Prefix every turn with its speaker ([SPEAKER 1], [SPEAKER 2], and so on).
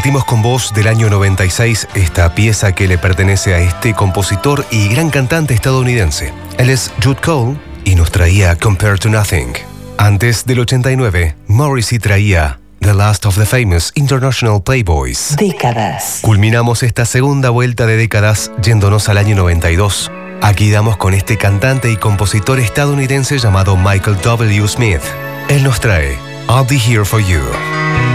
[SPEAKER 1] Compartimos con vos del año 96 esta pieza que le pertenece a este compositor y gran cantante estadounidense. Él es Jude Cole y nos traía Compared to Nothing. Antes del 89, Morrissey traía The Last of the Famous International Playboys.
[SPEAKER 2] Décadas.
[SPEAKER 1] Culminamos esta segunda vuelta de décadas yéndonos al año 92. Aquí damos con este cantante y compositor estadounidense llamado Michael W. Smith. Él nos trae I'll Be Here For You.